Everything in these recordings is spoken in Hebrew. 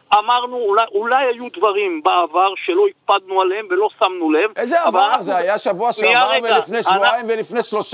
אמרנו, אולי היו דברים בעבר שלא הקפדנו עליהם ולא שמנו לב. איזה עבר? זה היה שבוע שעבר ולפני שבועיים ולפני 3.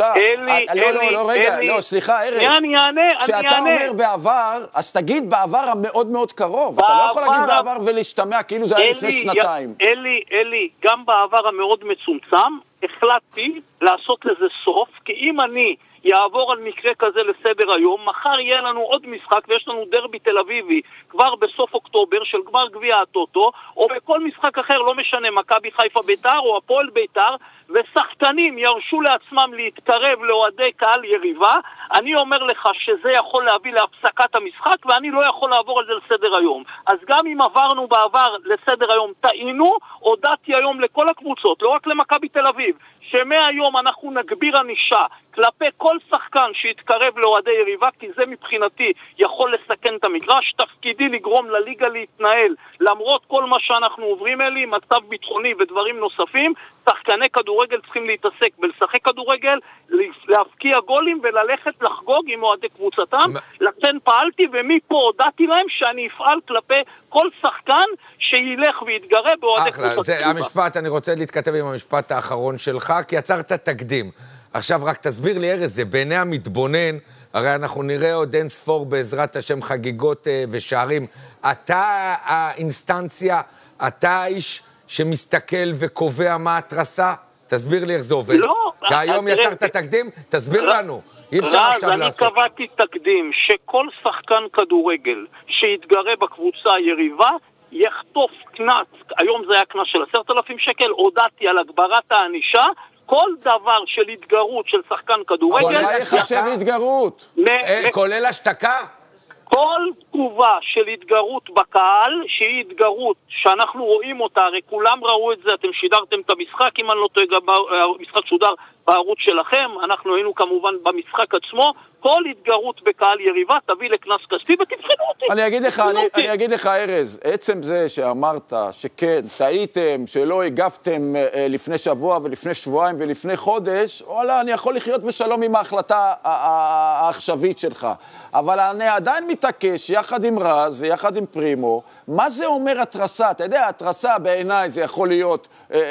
לא, רגע, לא, סליחה, ארז. אני אענה. כשאתה אומר בעבר, אז תגיד בעבר המאוד מאוד קרוב. אתה לא יכול להגיד בעבר ולהשתמע כאילו זה היה לפני 2 אלי, גם בעבר המאוד מצומצם, החלטתי לעשות לזה סוף, כי אם אני יעבור על מקרה כזה לסדר היום, מחר יהיה לנו עוד משחק, ויש לנו דרבי תל אביבי כבר בסוף אוקטובר של גמר גביע הטוטו, או בכל משחק אחר, לא משנה, מכבי חיפה ביתר או הפועל ביתר, ושחקנים ירשו לעצמם להתקרב לאוהדי קהל יריבה. אני אומר לך שזה יכול להביא להפסקת המשחק, ואני לא יכול לעבור על זה לסדר היום. אז גם אם עברנו בעבר לסדר היום, טעינו, הודעתי היום לכל הקבוצות, לא רק למכבי תל אביב, שמהיום אנחנו נגביר ענישה כלפי כל שחקן שיתקרב לאוהדי יריבה, כי זה מבחינתי יכול לסכן את המגרש. תפקידי לגרום לליגה להתנהל למרות כל מה שאנחנו עוברים אלי, מצב ביטחוני ודברים נוספים. שחקני כדורגל צריכים להתעסק בלשחק כדורגל, להפקיע גולים וללכת לחגוג עם אוהדי קבוצתם. לכן פעלתי, ומפה הודעתי להם שאני אפעל כלפי כל שחקן שילך ויתגרה באוהדי קבוצתם. זה המשפט, אני רוצה להתכתב עם המשפט האחרון שלך, כי יצרת תקדים. עכשיו רק תסביר לי ארז, זה בעיני המתבונן, הרי אנחנו נראה עוד אין ספור בעזרת השם חגיגות ושערים. אתה האינסטנציה, אתה האיש שמסתכל וקובע מה התרסה? תסביר לי איך זה עובד. לא. כי היום יצרת תקדים, תסביר לנו. אי אפשר עכשיו לעשות. אני קבעתי תקדים שכל שחקן כדורגל שיתגרה בקבוצה היריבה, יחטוף קנס, היום זה היה קנס של 10,000 שקל, הודעתי על הגברת הענישה, כל דבר של התגרות של שחקן כדורגל... אבל מה יחשב התגרות? כולל השתקה? כל תגובה של התגרות בקהל, שהיא התגרות שאנחנו רואים אותה, הרי כולם ראו את זה, אתם שידרתם את המשחק, אם אני לא טועה, גם המשחק שודר בערוץ שלכם, אנחנו היינו כמובן במשחק עצמו, כל התגרות בקהל יריבה תביא לקנס כספי ותבחנו אותי. אני אגיד לך ארז, עצם זה שאמרת שכן, טעיתם, שלא הגבתם לפני שבוע ולפני שבועיים ולפני חודש, וואלה, אני יכול לחיות בשלום עם ההחלטה העכשווית שלך. אבל אני עדיין מתעקש יחד עם רז ויחד עם פרימו, מה זה אומר התרסה? אתה יודע, התרסה בעיניי זה יכול להיות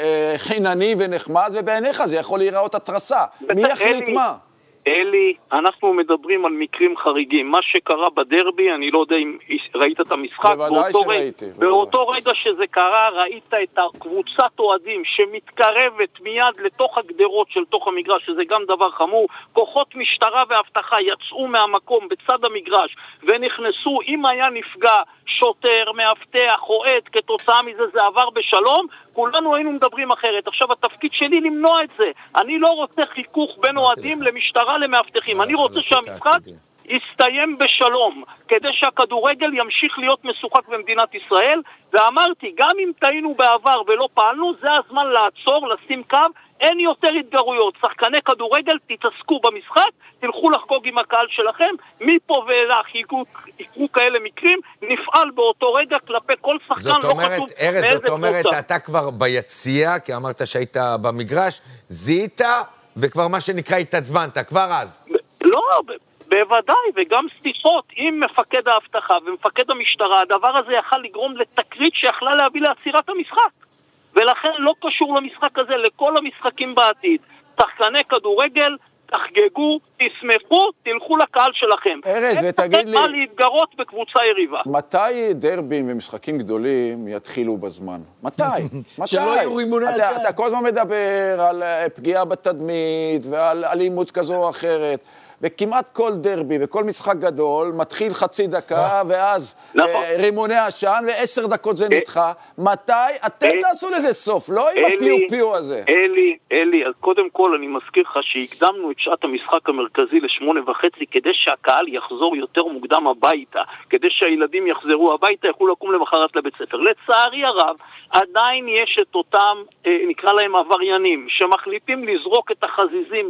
חינני ונחמד, ובעיניך זה יכול להיראות התרסה. מי יחליט מה? אלי, אנחנו מדברים על מקרים חריגים. מה שקרה בדרבי, אני לא יודע אם ראית את המשחק. בוודאי שראיתי. באותו רגע שזה קרה, ראית את הקבוצת אוהדים שמתקרבת מיד לתוך הגדרות של תוך המגרש, שזה גם דבר חמור. כוחות משטרה והבטחה יצאו מהמקום בצד המגרש ונכנסו. אם היה נפגע שוטר, מאבטח, אוהד, כתוצאה מזה זה עבר בשלום, כולנו היינו מדברים אחרת. עכשיו התפקיד שלי למנוע את זה. אני לא רוצה חיכוך בין אוהדים למשטרה למאבטחים. אני רוצה שהמשחק יסתיים בשלום, כדי שהכדורגל ימשיך להיות משוחק במדינת ישראל. ואמרתי, גם אם טעינו בעבר ולא פעלנו, זה הזמן לעצור, לשים קו. אין יותר התגרויות. שחקני כדורגל, תתעסקו במשחק, תלכו לחגוג עם הקהל שלכם, מפה ואילך יקרו כאלה מקרים, נפעל באותו רגע כלפי כל שחקן, לא חשוב מאיזה קבוצה. זאת אומרת, אתה כבר ביציאה, כי אמרת שהיית במגרש, זיהית, וכבר מה שנקרא התעצבנת, כבר אז. לא, בוודאי, וגם סטיחות עם מפקד האבטחה ומפקד המשטרה, הדבר הזה יכל לגרום לתקרית שיכלה להביא לעצירת המשחק. ולכן לא קשור למשחק הזה, לכל המשחקים בעתיד. שחקני כדורגל, תחגגו, תשמחו, תלכו לקהל שלכם. ארז, ותגיד לי... מה להתגרות בקבוצה יריבה. מתי דרבים ומשחקים גדולים יתחילו בזמן? מתי? שלא יהיו רימוני הצעה. אתה כל הזמן מדבר על פגיעה בתדמית ועל אלימות כזו או אחרת. וכמעט כל דרבי וכל משחק גדול מתחיל חצי דקה, ואז רימוני עשן, ו10 דקות זה נדחה. מתי? אתם תעשו לזה סוף, לא עם הפיו הזה. אלי, אז קודם כל אני מזכיר לך שהקדמנו את שעת המשחק המרכזי ל8:30, כדי שהקהל יחזור יותר מוקדם הביתה, כדי שהילדים יחזרו הביתה, יכולו לקום למחרת לבית ספר. לצערי הרב, עדיין יש את אותם, נקרא להם עבריינים, שמחליטים לזרוק את החזיזים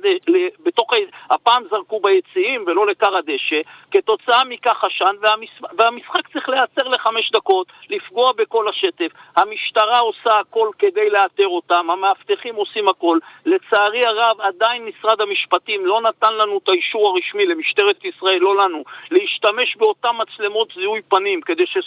בתוך הפעם זרקו ביציעים ולא לקר הדשא, כתוצאה מכך עשן, והמשחק צריך להיעצר ל5 דקות, לפגוע בכל השטף. המשטרה עושה הכל כדי לאתר אותם, המאבטחים עושים הכל. לצערי הרב, עדיין משרד המשפטים לא נתן לנו את האישור הרשמי למשטרת ישראל, לא לנו, להשתמש באותם מצלמות זיהוי פנים, כדי